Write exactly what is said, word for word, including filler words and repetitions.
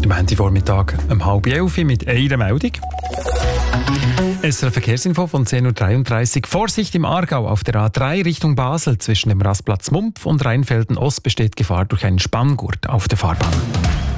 Am Montagvormittag um halb elf mit einer Meldung. S R Verkehrsinfo von zehn Uhr dreiunddreißig. Vorsicht im Aargau auf der A drei Richtung Basel. Zwischen dem Rastplatz Mumpf und Rheinfelden Ost besteht Gefahr durch einen Spanngurt auf der Fahrbahn.